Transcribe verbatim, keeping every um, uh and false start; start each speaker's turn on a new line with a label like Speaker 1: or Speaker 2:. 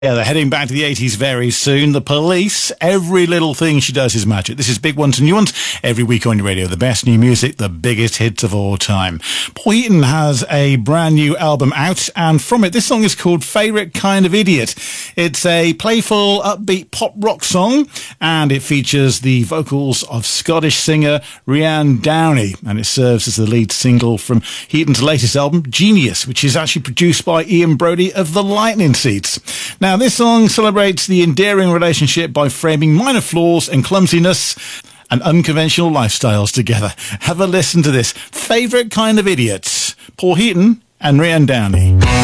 Speaker 1: Yeah, they're heading back to the eighties very soon. The Police, every little thing she does is magic. This is Big Ones and New Ones. Every week on your radio, the best new music, the biggest hits of all time. Paul Heaton has a brand new album out, and from it, this song is called Favourite Kind of Idiot. It's a playful, upbeat pop rock song, and it features the vocals of Scottish singer Rianne Downey, and it serves as the lead single from Heaton's latest album, Genius, which is actually produced by Ian Brody of the Lightning Seeds. Now, this song celebrates the endearing relationship by framing minor flaws and clumsiness and unconventional lifestyles together. Have a listen to this. Favourite Kind of Idiots, Paul Heaton and Rianne Downey.